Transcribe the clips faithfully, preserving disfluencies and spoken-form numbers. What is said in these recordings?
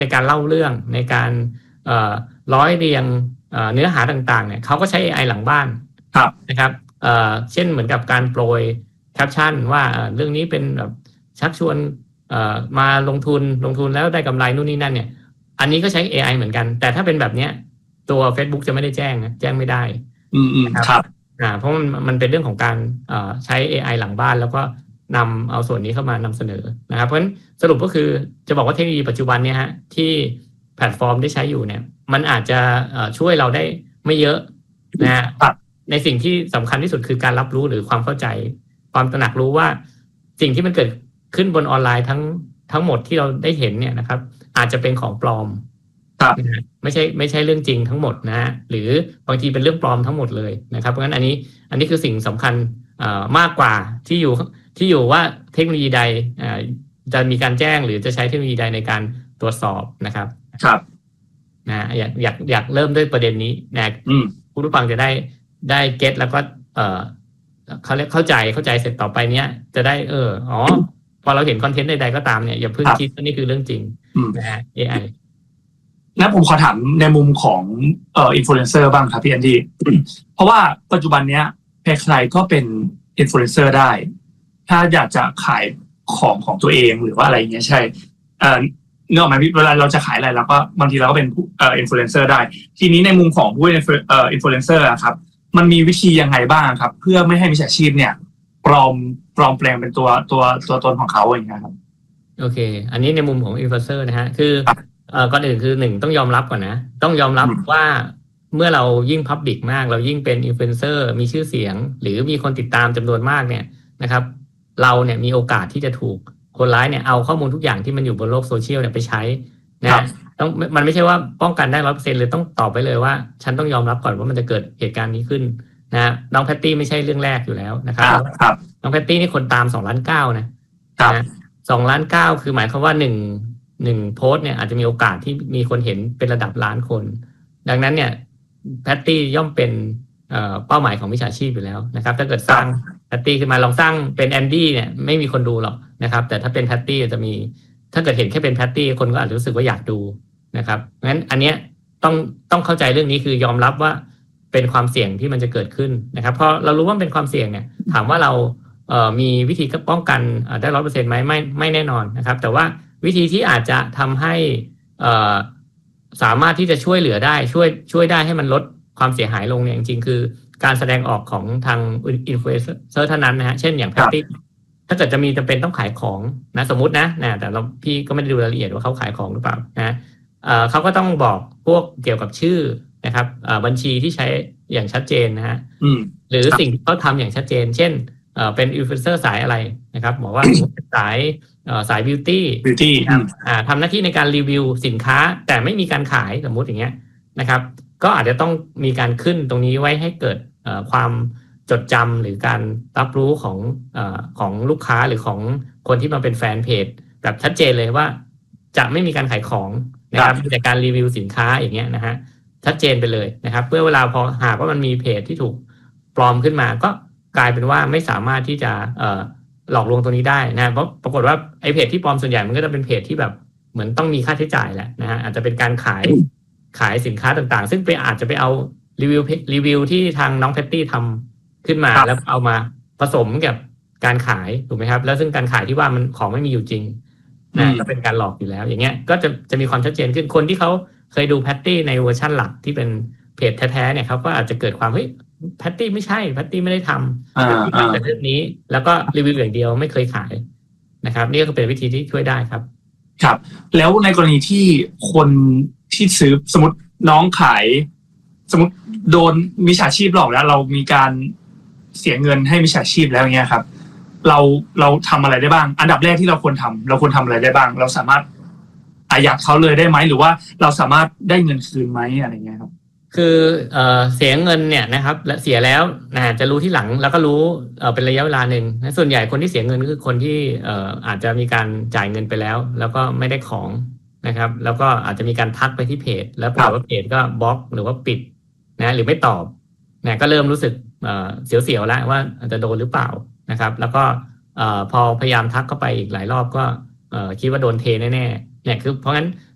ในการเล่าเรื่องในการเอ่อร้อยเรียงเอ่อเนื้อหาต่างๆเนี่ยเขาก็ใช้ เอ ไอ หลังบ้านนะครับเอ่อเช่นเหมือนกับการโปรยแคปชั่นว่าเรื่องนี้เป็นแบบชักชวนเอ่อมาลงทุนลงทุนแล้วได้กำไรนู่นนี่นั่นเนี่ยอันนี้ก็ใช้ เอ ไอ เหมือนกันแต่ถ้าเป็นแบบเนี้ยตัว Facebook จะไม่ได้แจ้งนะแจ้งไม่ได้อืมอืมครับอ่าเพราะมันมันเป็นเรื่องของการเอ่อใช้ เอ ไอ หลังบ้านแล้วก็นำเอาส่วนนี้เข้ามานำเสนอนะครับเพราะฉะนั้นสรุปก็คือจะบอกว่าเทคโนโลยีปัจจุบันเนี่ยฮะที่แพลตฟอร์มได้ใช้อยู่เนี่ยมันอาจจะช่วยเราได้ไม่เยอะนะในสิ่งที่สำคัญที่สุดคือการรับรู้หรือความเข้าใจความตระหนักรู้ว่าสิ่งที่มันเกิดขึ้นบนออนไลน์ทั้งทั้งหมดที่เราได้เห็นเนี่ยนะครับอาจจะเป็นของปลอมนะไม่ใช่ไม่ใช่เรื่องจริงทั้งหมดนะฮะหรือบางทีเป็นเรื่องปลอมทั้งหมดเลยนะครับเพราะฉะนั้นอันนี้อันนี้คือสิ่งสำคัญมากกว่าที่อยู่ที่อยู่ว่าเทคโนโลยีใดจะมีการแจ้งหรือจะใช้เทคโนโลยีใดในการตรวจสอบนะครับครับนะอยากอยากอยากเริ่มด้วยประเด็นนี้นะผู้รู้ฟังจะได้ได้เก็ตแล้วก็เออเขาเรียกเข้าใจเข้าใจเสร็จต่อไปเนี้ยจะได้เอออ๋อพอเราเห็นคอนเทนต์ใดๆก็ตามเนี่ยอย่าเพิ่งคิดว่านี่คือเรื่องจริงนะฮะ เอ ไอแล้วผมขอถามในมุมของเอ่ออินฟลูเอนเซอร์บ้างครับพี่แอนดี้เพราะว่าปัจจุบันเนี้ยใครๆก็เป็นอินฟลูเอนเซอร์ได้ถ้าอยากจะขายของของตัวเองหรือว่าอะไรเงี้ยใช่เอ่อเนื่องมาเวลาเราจะขายอะไรเราก็บางทีเราก็เป็นเอ่ออินฟลูเอนเซอร์ได้ทีนี้ในมุมของผู้เอ่ออินฟลูเอนเซอร์ครับมันมีวิธียังไงบ้างครับเพื่อไม่ให้มิจฉาชีพเนี่ยปลอมปลอมแปลงเป็นตัวตัวตัวตนของเขาอย่างเงี้ยครับโอเคอันนี้ในมุมของอินฟลูเอนเซอร์นะฮะคือเอ่อก่อนอื่นคือหนึ่งต้องยอมรับก่อนนะต้องยอมรับว่าเมื่อเรายิ่งพับลิกมากเรายิ่งเป็นอินฟลูเอนเซอร์มีชื่อเสียงหรือมีคนติดตามจำนวนมากเนี่ยนะครับเราเนี่ยมีโอกาสที่จะถูกคนร้ายเนี่ยเอาข้อมูลทุกอย่างที่มันอยู่บนโลกโซเชียลเนี่ยไปใช้นะต้องมันไม่ใช่ว่าป้องกันได้ร้อยเปอร์เซ็นต์เลยต้องตอบไปเลยว่าฉันต้องยอมรับก่อนว่ามันจะเกิดเหตุการณ์นี้ขึ้นนะน้องแพตตี้ไม่ใช่เรื่องแรกอยู่แล้วนะครับน้องแพตตี้นี่คนตามสองล้านเก้านะสองล้านเก้าคือหมายความว่าหนึ่งหนึ่งโพสต์เนี่ยอาจจะมีโอกาสที่มีคนเห็นเป็นระดับล้านคนดังนั้นเนี่ยแพตตี้ย่อมเป็นเป้าหมายของมิจฉาชีพอยู่แล้วนะครับถ้าเกิดสร้างแพตตี้ขึ้นมาลองสร้างเป็นแอนดี้เนี่ยไม่มีคนดูหรอกนะครับแต่ถ้าเป็นแพตตี้จะมีถ้าเกิดเห็นแค่เป็นแพตตี้คนก็อาจจะรู้สึกว่าอยากดูนะครับงั้นอันเนี้ยต้องต้องเข้าใจเรื่องนี้คือยอมรับว่าเป็นความเสี่ยงที่มันจะเกิดขึ้นนะครับพอเรารู้ว่าเป็นความเสี่ยงเนี่ยถามว่าเราเอ่อมีวิธีป้องกันได้ร้อยเปอร์เซ็นต์ไหมไม่ไม่แน่นอนนะครับแต่ว่าวิธีที่อาจจะทำให้เอ่อสามารถที่จะช่วยเหลือได้ช่วยช่วยได้ให้มันลดความเสียหายลงเนี่ยจริงๆคือการแสดงออกของทางอินฟลูเอนเซอร์เท่านั้นนะฮะเช่นอย่างแพตตี้ถ้าเกิดจะมีจำเป็นต้องขายของนะสมมุตินะนะแต่เราพี่ก็ไม่ได้ดูรายละเอียดว่าเขาขายของหรือเปล่านะเอ่อเขาก็ต้องบอกพวกเกี่ยวกับชื่อนะครับบัญชีที่ใช้อย่างชัดเจนนะฮะหรือสิ่งที่เขาทำอย่างชัดเจนเช่นเป็นอินฟลูเอนเซอร์สายอะไรนะครับบอกว่าสายสายบิวตี้บิวตี้ทำหน้าที่ในการรีวิวสินค้าแต่ไม่มีการขายสมมุติอย่างเงี้ยนะครับก็อาจจะต้องมีการขึ้นตรงนี้ไว้ให้เกิดความจดจำหรือการรับรู้ของเอ่อของลูกค้าหรือของคนที่มาเป็นแฟนเพจแบบชัดเจนเลยว่าจะไม่มีการขายของนะครับมีแต่การรีวิวสินค้าอย่างเงี้ยนะฮะชัดเจนไปเลยนะครับเพื่อเวลาพอหากว่ามันมีเพจที่ถูกปลอมขึ้นมาก็กลายเป็นว่าไม่สามารถที่จะเอ่อหลอกลวงตรงนี้ได้นะเพราะปรากฏว่าไอ้เพจที่ปลอมส่วนใหญ่มันก็จะเป็นเพจที่แบบเหมือนต้องมีค่าใช้จ่ายแหละนะฮะอาจจะเป็นการขายขายสินค้าต่างๆซึ่งไปอาจจะไปเอารีวิวรีวิวที่ทางน้องแพตตี้ทำขึ้นมาแล้วเอามาผสมกับการขายถูกไหมครับแล้วซึ่งการขายที่ว่ามันของไม่มีอยู่จริงนะก็เป็นการหลอกอยู่แล้วอย่างเงี้ยก็จะจะมีความชัดเจนขึ้นคนที่เขาเคยดูแพตตี้ในเวอร์ชั่นหลักที่เป็นเพจแท้ๆเนี่ยเขาก็อาจจะเกิดความเฮ้ยแพตตี้ไม่ใช่แพตตี้ไม่ได้ทำแต่เรื่องนี้แล้วก็รีวิวอย่างเดียวไม่เคยขายนะครับนี่ก็เป็นวิธีที่ช่วยได้ครับครับแล้วในกรณีที่คนที่ซื้อสมมติน้องขายสมมติโดนมิจฉาชีพหลอกแล้วเรามีการเสียเงินให้มิจฉาชีพแล้วอย่างเงี้ยครับเราเราทำอะไรได้บ้างอันดับแรกที่เราควรทำเราควรทำอะไรได้บ้างเราสามารถอายัดเขาเลยได้ไหมหรือว่าเราสามารถได้เงินคืนไหมอะไรเงี้ยครับคือเอ่อเสียเงินเนี่ยนะครับและเสียแล้วนะจะรู้ที่หลังแล้วก็รู้เอ่อเป็นระยะเวลาหนึ่งนะส่วนใหญ่คนที่เสียเงินก็คือคนที่เอ่ออาจจะมีการจ่ายเงินไปแล้วแล้วก็ไม่ได้ของนะครับแล้วก็อาจจะมีการทักไปที่เพจแล้วปรากฏว่าเพจก็บล็อกหรือว่าปิดนะหรือไม่ตอบนะก็เริ่มรู้สึกเอ่อเสียวๆแล้วว่าจะโดนหรือเปล่านะครับแล้วก็เอ่อพอพยายามทักเข้าไปอีกหลายรอบก็เอ่อคิดว่าโดนเทแน่ๆเนี่ยคือเพราะงั้น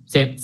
เสร็จ